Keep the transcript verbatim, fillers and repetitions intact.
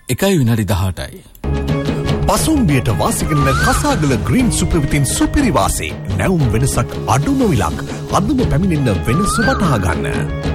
එකයි විනාඩි දහඅටයි. පසුම්බියට වාසි කරන කසාගල ග්‍රීන් සුපර් විතින් සුපිරි වාසි. නැවුම් වෙනසක් අඩුම විලක්. අදම පැමිණෙන්න වෙනස වටහා ගන්න.